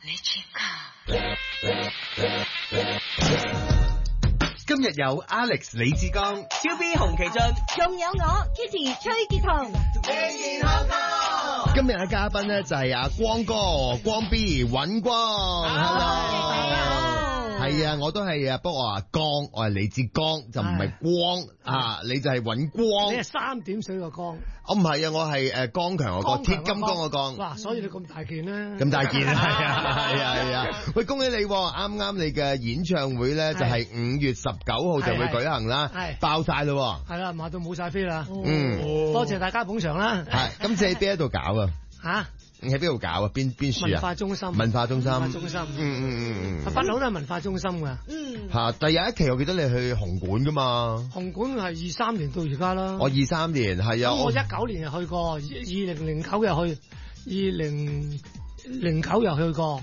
今日有 Alex 李志剛、 超 B 洪其俊， 仲有我 Kitty 崔潔彤。 今日嘅嘉賓咧就係阿光哥，光 B 尹光。係啊，我都係啊，不過我話光，我係李志剛，就唔係光啊，你就係尹光。 你係3點水個光， 我唔係啊，我係剛強個剛，鐵金剛個剛。 哇，所以你咁大件咧？ 咁大件係啊！喂，恭喜你，啱啱你嘅演唱會咧就係5月19號就會舉行啦，爆晒咯。 係啦，賣到冇晒飛啦。 多謝大家捧場啦。 係，今次喺邊一度搞啊？ 吓？ 喺邊度搞啊？邊處啊？ 文化中心。 文化中心。 不嬲都係文化中心噶。 吓，第有一期我記得你去紅館噶嘛？ 紅館係23年到而家啦。 我23年係啊。 我19年又去過，2009又去，2009又去過。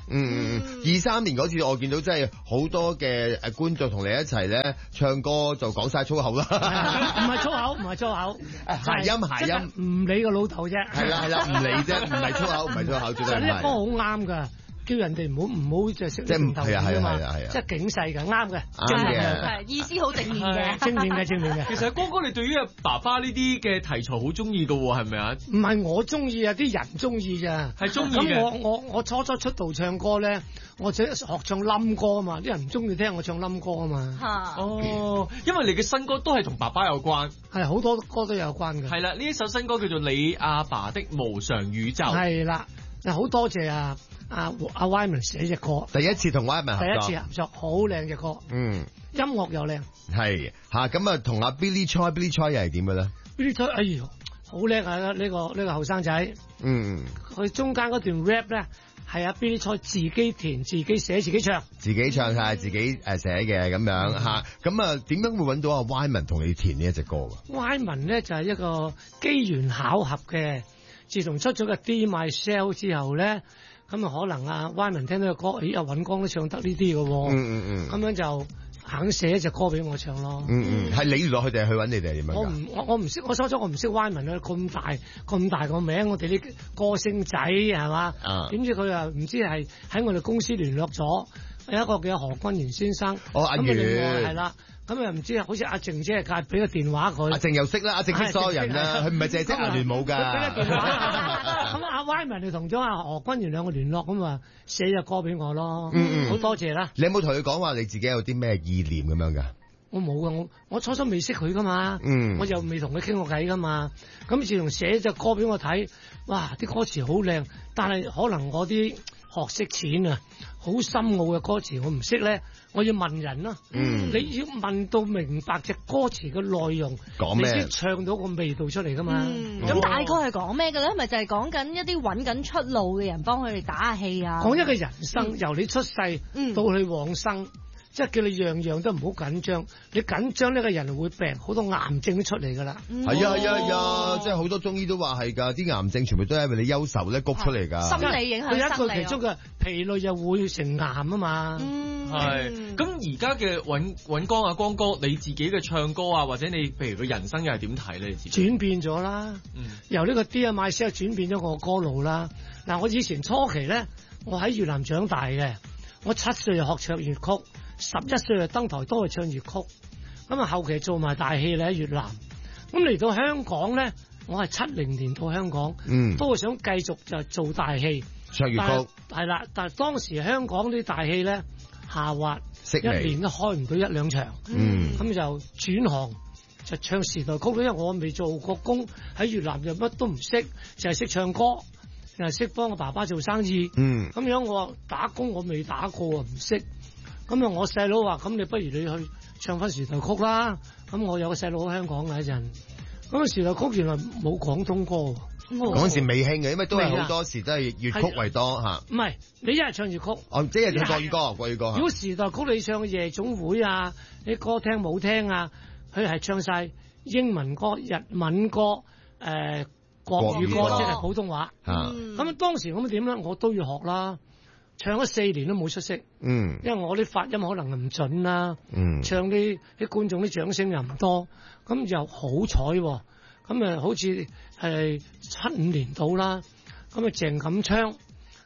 23年嗰次我見到真係好多嘅觀眾同你一齊咧唱歌就講晒粗口啦。 唔係粗口，唔係粗口， 諧音， 唔理個老豆啫。 係啦，唔理啫，唔係粗口，唔係粗口，絕對唔係。 呢一歌好啱噶。叫人哋唔好就識唔頭嘅嘛，即係警世嘅，啱嘅， 係意思好正面嘅， 正面嘅。 其實光哥你對於爸爸呢啲嘅題材好中意㗎喎，係咪啊？ 唔係我中意啊，啲人中意咋， 係中意嘅。 咁我初出道唱歌咧，我就學唱冧歌啊嘛，啲人唔中意聽我唱冧歌啊嘛。 哦，因為你嘅新歌都係同爸爸有關， 係好多歌都有關嘅。 係啦，呢一首新歌叫做《你阿爸的無常宇宙》。 係啦，好多謝阿 Wyman 寫隻歌， 第一次同 Wyman 合作， 第一次合作，好靚隻歌，音樂又靚， 係吓咁啊，同阿 Billy Choi 又係點嘅咧 ？Billy Choi，哎呀，好叻啊！呢個後生仔，佢中間嗰段 rap 咧係阿 Billy Choi 自己填、自己寫、自己唱， 晒、自己寫嘅咁樣吓，咁啊點樣會揾到阿 Wyman 同你填呢一隻歌噶 ？Wyman 咧就係一個機緣巧合嘅，自從出咗個 Dear Myself 之後咧。咁啊，可能阿 Wyman 聽到個歌，咦，阿尹光都唱得呢啲嘅喎，咁樣就肯寫一隻歌俾我唱咯。 係你聯絡佢哋，去揾你哋點樣？ 我唔識，我初初我唔識 Wyman 啊，咁大個名，我哋啲歌星仔係嘛？點知佢又唔知係喺我哋公司聯絡咗，有一個叫何君賢先生。 阿源係啦。咁又唔知好似阿靜姐係介俾個電話佢， 阿靜又識啦，阿靜識所有人啦，佢唔係淨係識阿聯舞㗎。 俾個電話，咁阿 Wyman 就同咗阿何君賢兩個聯絡，咁啊寫隻歌俾我咯，好多謝啦。 你有冇同佢講話你自己有啲咩意念咁樣㗎？ 我冇㗎，我初初未識佢㗎嘛，我又未同佢傾過偈㗎嘛。咁自從寫隻歌俾我睇，哇！啲歌詞好靚，但係可能我啲學識淺啊，好深奧嘅歌詞我唔識咧。我要問人咯，你要問到明白隻歌詞嘅內容，你先唱到個味道出嚟噶嘛。 咁大概係講咩嘅咧？咪就係講緊一啲揾緊出路嘅人，幫佢哋打下氣啊。 講一個人生，由你出世到去往生，即係叫你樣樣都唔好緊張。你緊張呢個人會病，好多癌症都出嚟噶啦。 係啊，即係好多中醫都話係㗎，啲癌症全部都係因為你憂愁咧谷出嚟㗎。 心理影響生理。 佢有一個其中嘅疲累就會成癌啊嘛。 係，咁而家嘅尹光啊，光哥，你自己嘅唱歌啊，或者你譬如個人生又係點睇咧？你自己轉變咗啦，由呢個 Dear Myself 轉變咗我歌路啦。嗱，我以前初期咧，我喺越南長大嘅，我7歲就學唱粵曲，11歲就登台都係唱粵曲。咁啊，後期做埋大戲咧喺越南。咁嚟到香港咧，我係70年到香港，都係想繼續就做大戲， 唱粵曲。係啦，但係當時香港啲大戲咧下滑，一年都開唔到1-2場，咁就轉行就唱時代曲。因為我未做過工喺越南，就乜都唔識，就係識唱歌，就係識幫我爸爸做生意。咁樣我打工我未打過啊，唔識。咁啊，我細佬話：咁你不如你去唱翻時代曲啦。咁我有個細佬喺香港嘅一陣，咁啊時代曲原來冇廣東歌。 嗰時未興嘅，因為都係好多時都係粵曲為多嚇。唔係，你一係唱粵曲， 即係唱國語歌。 如果時代曲你唱夜總會啊，你歌廳冇聽啊，佢係唱晒英文歌、日文歌、國語歌，即係普通話。咁當時咁點咧？我都要學啦。唱咗4年都冇出息，因為我啲發音可能唔準啦，唱啲觀眾啲掌聲又唔多，咁就好彩喎。咁好似係75年到啦，咁啊鄭錦昌，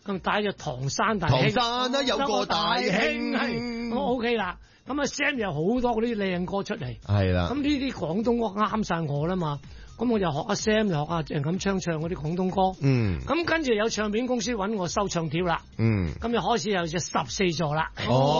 咁帶咗唐山大兄， 唐山啦有個大兄， 係我 OK 啦。咁啊 Sam 有好多嗰啲靚歌出嚟， 係啦。 咁呢啲廣東歌啱晒我啦嘛。咁我就學阿 Sam 又學阿鄭錦昌唱嗰啲廣東歌。咁跟住有唱片公司揾我收唱條啦。咁就開始有隻14座啦。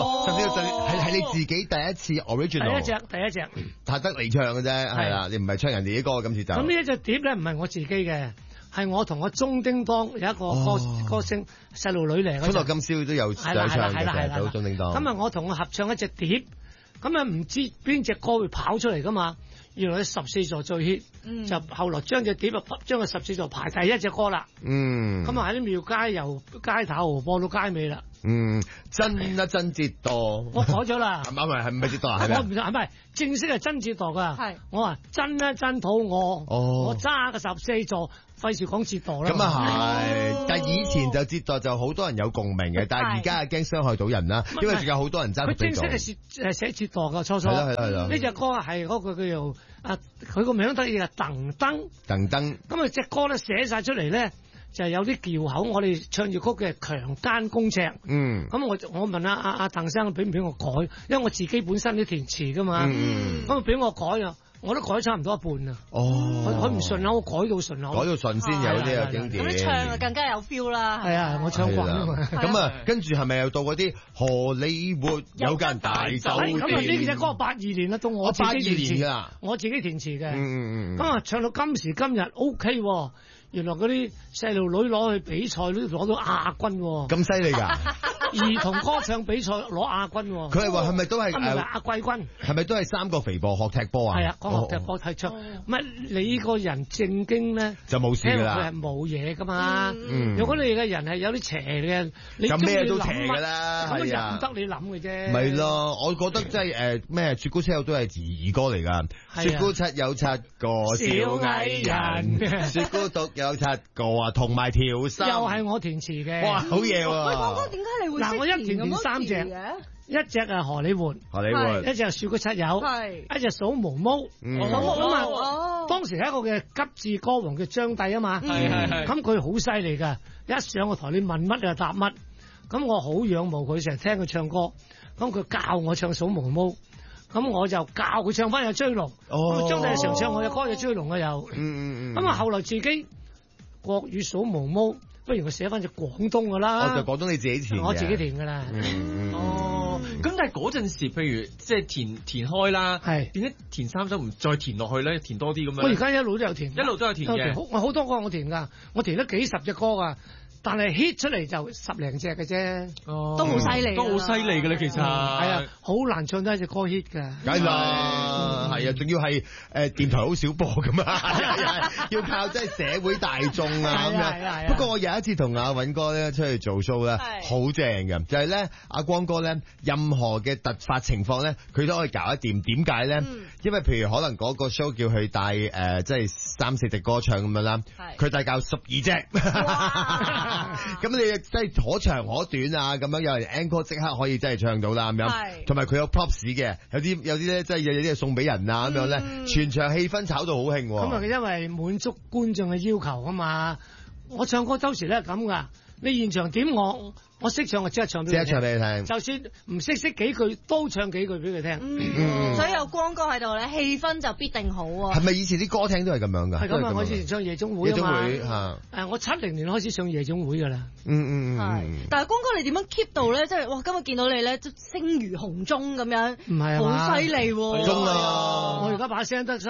14座係你自己第一次 original。 第一隻。 睇得你唱嘅啫，係啦，你唔係唱人哋啲歌，今次就。 咁呢一隻碟咧唔係我自己嘅，係我同阿鐘叮當有一個歌星細路女嚟嘅。 歡樂今宵都有唱嘅，成日都鐘叮當。 咁啊，我同佢合唱一隻碟，咁啊唔知邊隻歌會跑出嚟噶嘛？原來14座最 hit，就後來將隻碟啊將個14座排第一隻歌啦。咁啊喺啲廟街由街頭播到街尾啦。 真啊真折墮， 我改咗啦。 係咪折墮啊？ 我唔係正式係真折墮噶。我話真啊真肚餓，我揸個14座，費事講折墮啦。 咁啊係，但係以前就折墮就好多人有共鳴嘅，但係而家係驚傷害到人啦，因為仲有好多人揸。 佢正式係寫折墮噶，初初。係啦。呢隻歌係嗰個叫做佢個名得意啊，鄧登。鄧登。咁啊隻歌咧寫晒出嚟咧。就係有啲撬口，我哋唱粵曲嘅強姦公尺。咁我問阿鄧生俾唔俾我改，因為我自己本身啲填詞噶嘛。咁俾我改啊，我都改差唔多一半啊。佢唔順口，我改到順口。改到順先有啲啊經典。 咁唱啊更加有 feel 啦。係啊， 我唱慣啊嘛。 咁啊，跟住係咪又到嗰啲荷里活有間大酒店？ 咁啊，呢隻歌82年啦，到我自己填詞。我自己填詞嘅。咁啊，唱到今時今日 OK 喎。原來嗰啲細路女攞去比賽都攞到亞軍喎，咁犀利㗎！兒童歌唱比賽攞亞軍喎，佢係話係咪都係亞季軍？係咪都係3個肥婆學踢波啊？係啊，講學踢波踢唱，乜你個人正經咧就冇事㗎啦，佢係冇嘢㗎嘛。如果你嘅人係有啲邪嘅，你咁咩都邪㗎啦，咁啊任得你諗嘅啫。咪咯，我覺得即係咩雪姑七友都係兒歌嚟㗎，雪姑七友7個小矮人，雪姑獨有7個啊，同埋條心，又係我填詞嘅。哇，好嘢喎！喂，哥哥點解你會嗱？我一填3隻，一隻係荷里活，一隻係雪姑七友，一隻數毛毛。咁啊，當時係一個嘅急智歌王叫張帝啊嘛。咁佢好犀利㗎，一上個台你問乜就答乜。咁我好仰慕佢，成日聽佢唱歌。咁佢教我唱數毛毛。咁我就教佢唱翻有追龍。張帝常唱我嘅歌有追龍啊又。咁啊後來自己。國語數毛毛，不如我寫翻隻廣東噶啦。就廣東你自己填，我自己填噶啦。 咁但係嗰陣時，譬如即係填開啦，點解填3首唔再填落去咧？填多啲咁樣。我而家一路都有填，一路都有填嘅。 我好多歌我填噶，我填咗幾十隻歌噶。但係 hit 出嚟就10零隻嘅啫，都好犀利， 都好犀利嘅咧，其實係啊，好難唱到一隻歌 hit 㗎。 梗係啦，係啊，仲要係電台好少播咁啊，要靠即係社會大眾啊咁樣。不過我有一次同阿尹哥咧出去做 show 咧，好正嘅，就係咧阿光哥咧，任何嘅突發情況咧，佢都可以搞得掂。點解咧？因為譬如可能嗰個 show 叫佢帶即係3、4隻歌唱咁樣啦，佢帶教12隻。咁你即係可長可短啊，咁樣有人 encore 即刻可以真係唱到啦咁樣，同埋佢有 props 嘅，有啲咧即係有啲送俾人啊咁樣咧，全場氣氛炒到好興。咁啊，因為滿足觀眾嘅要求啊嘛，我唱歌周時咧咁噶，你現場點我識唱，我即刻唱俾你聽。就算唔識幾句，都唱幾句俾佢聽。 所以有光哥喺度咧，氣氛就必定好喎。 係咪以前啲歌廳都係咁樣㗎？ 係咁啊！我以前唱夜總會啊嘛。我70年開始唱夜總會㗎啦。 但係光哥你點樣 keep 到咧？即係哇！今日見到你咧，聲如洪鐘咁樣。唔係啊，好犀利喎！ 鐘啊！ 我而家把聲得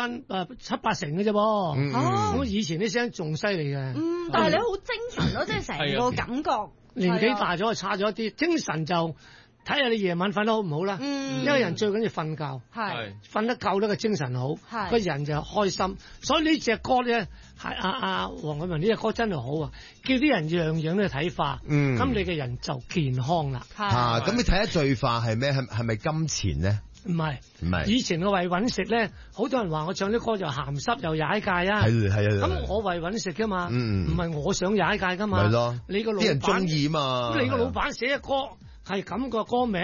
7、8成嘅啫噃。咁以前啲聲仲犀利嘅。 但係你好精神咯，即係成個感覺。 年紀大咗差咗啲，精神就睇下你夜晚瞓得好唔好啦。因為人最緊要瞓覺，瞓得夠咧個精神好，個人就開心。所以呢隻歌咧係黃偉文呢隻歌真係好啊，叫啲人樣樣都睇化，咁你嘅人就健康啦。 咁你睇得最化係咩？係咪金錢咧？ 唔係，以前我為揾食咧，好多人話我唱啲歌就鹹濕又踩界啊。係咁我為揾食噶嘛，唔係我想踩界噶嘛。係咯，你個老闆啲人中意嘛。咁你個老闆寫嘅歌係咁個歌名，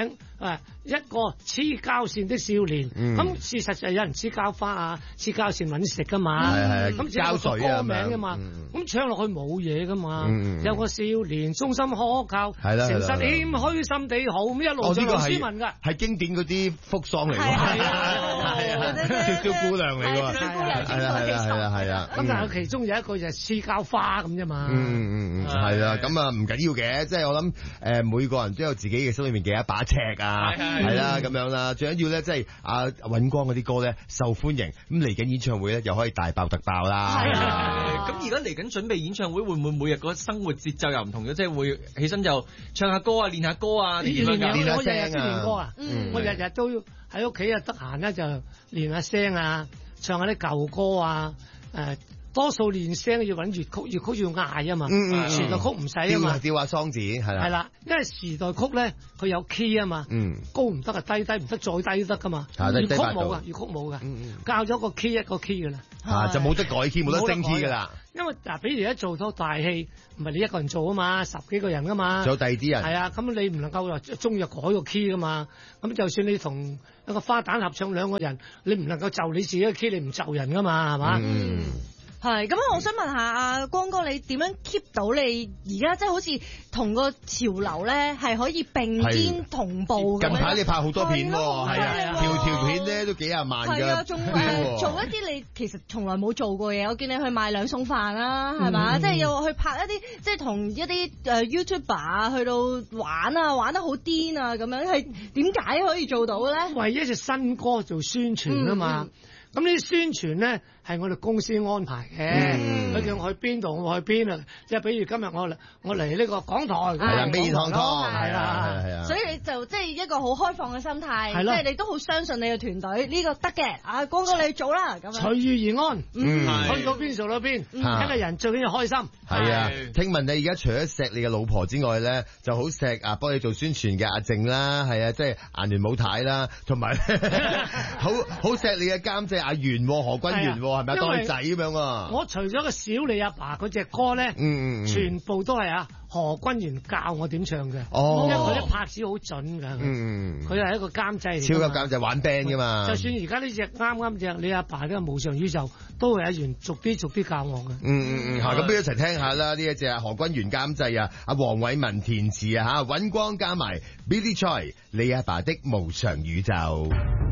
一個黐膠線的少年，咁事實就有人黐膠花啊、黐膠線揾食噶嘛，咁只係個歌名噶嘛，咁唱落去冇嘢噶嘛，有個少年忠心可靠，誠實謙虛心地好，咁一路唱老斯文㗎， 係經典嗰啲福桑嚟㗎，係啊，小姑娘嚟㗎，係啊， 咁但係其中有一個就係黐膠花咁啫嘛， 係啊，咁啊唔緊要嘅，即係我諗每個人都有自己嘅心裏面嘅一把尺啊，係啦咁樣啦，最緊要咧即係阿尹光嗰啲歌咧受歡迎，咁嚟緊演唱會咧又可以大爆特爆啦。 咁而家嚟緊準備演唱會，會唔會每日個生活節奏又唔同咗？即係會起身就唱下歌啊，練下歌啊， 練下聲啊。 歌啊，我日日都喺屋企啊，得閒咧就練下聲啊，唱下啲舊歌啊，多數練聲要揾粵曲，粵曲要嗌啊嘛，時代曲唔使啊嘛， 調下嗓子係啦。 係啦，因為時代曲咧佢有 key 啊嘛，高唔得啊，低唔得，再低都得噶嘛。粵曲冇噶，粵曲冇噶，教咗個 key 一個 key 噶啦， 就冇得改 key，冇得升 key 噶啦。 因為嗱，比如一做到大戲，唔係你一個人做啊嘛，10幾個人噶嘛， 仲有第二啲人。係啊，咁你唔能夠話中日改個 key 噶嘛。咁就算你同一個花旦合唱2個人，你唔能夠就你自己嘅 key，你唔就人噶嘛，係嘛？ 係咁，我想問下阿光哥，你點樣 keep 到你而家即係好似同個潮流咧係可以並肩同步咁樣？ 近排你拍好多片喎，係啊，條片咧都幾廿萬㗎。係啊， 仲做一啲你其實從來冇做過嘢。我見你去賣兩餸飯啦，係嘛？即係又去拍一啲即係同一啲YouTuber 啊去到玩啊，玩得好癲啊咁樣，係點解可以做到咧？ 為一隻新歌做宣傳啊嘛。咁呢啲宣傳咧係我哋公司安排嘅，佢叫我去邊度我去邊啊！即係比如今日我嚟呢個港台， 係啦，咩湯湯， 係啦，所以你就即係一個好開放嘅心態，即係你都好相信你嘅團隊呢個得嘅，啊光哥你去做啦咁樣， 隨遇而安，去到邊做到邊，一個人最緊要開心。 係啊，聽聞你而家除咗錫你嘅老婆之外咧，就好錫啊幫你做宣傳嘅阿靜啦，係啊，即係顏聯武太啦，同埋好錫你嘅監製。阿源何君源係咪當你仔咁樣啊？ 我除咗個小李阿爸嗰隻歌咧，全部都係何君源教我點唱嘅，因為佢啲拍子好準㗎。佢係一個監製嚟， 超級監製玩 band 㗎嘛。 就算而家呢隻啱隻你阿爸呢個無上宇宙，都係阿源逐啲教我嘅。 咁不如一齊聽下啦，呢一隻何君源監製啊，阿黃偉文填詞啊，尹光加埋 Billy Choi 你阿爸的無上宇宙。